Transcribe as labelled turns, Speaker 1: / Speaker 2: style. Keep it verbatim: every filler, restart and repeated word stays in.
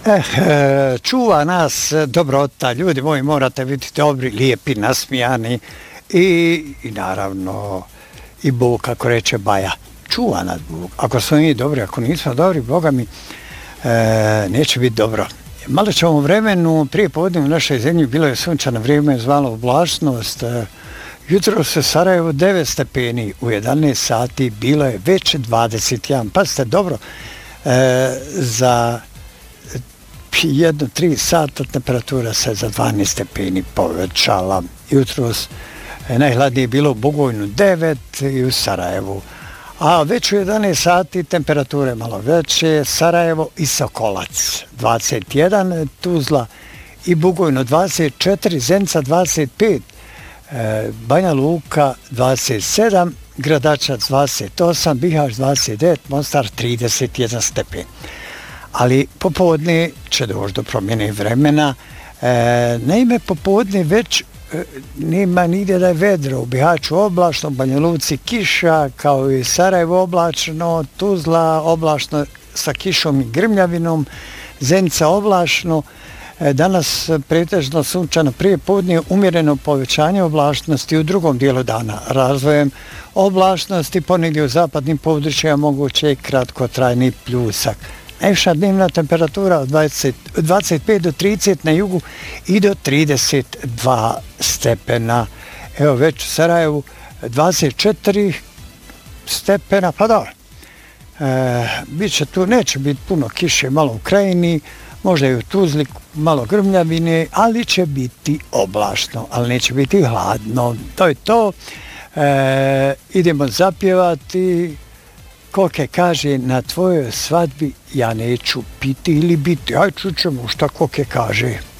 Speaker 1: Eh, čuva nas dobrota, ljudi moji, morate biti dobri, lijepi, nasmijani i, i naravno i Bog, kako reče Baja, čuva nas Bog. Ako smo mi dobri, ako nismo dobri, Boga mi e, neće biti dobro. Malo ćemo u vremenu, prije podne u našoj zemlji bilo je sunčano vrijeme, zvalo oblačnost. E, jutro se Sarajevo devet stepeni, u jedanaest sati bilo je već dvadeset jedan. Pazite dobro, e, za jedno, tri sata temperatura se za dvanaest stepeni povećala. Jutro najhladnije je bilo u Bugojnu devet i u Sarajevu. A već u jedanaest sati temperature malo veće, Sarajevo i Sokolac dvadeset jedan, Tuzla i Bugojno dvadeset četiri, Zenica dvadeset pet, e, Banja Luka dvadeset sedam, Gradačac dvadeset osam, Bihać dvadeset devet, Mostar trideset jedan stepen. Ali popodne će doći do promjene vremena. E, naime, popodne već e, nema nigdje da je vedro. U Bihaću oblačno, Banja Luci kiša, kao i Sarajevo oblačno, Tuzla oblačno sa kišom i grmljavinom, Zenica oblačno. E, danas pretežno sunčano prije podne, umjereno povećanje oblačnosti u drugom dijelu dana. Razvojem oblačnosti ponegdje u zapadnim područjima moguće kratkotrajni pljusak. Najviša dnevna temperatura od dvadeset, dvadeset pet do trideset na jugu i do trideset dva stepena. Evo već u Sarajevu dvadeset četiri stepena, pa dobro. E, biće tu, neće biti puno kiše, malo u Krajini, možda i u Tuzli, malo grmljavine, ali će biti oblačno, ali neće biti hladno. To je to. E, idemo zapjevati. Koke kaže, na tvojoj svadbi ja neću piti ili biti. Aj čućemo šta Koke kaže.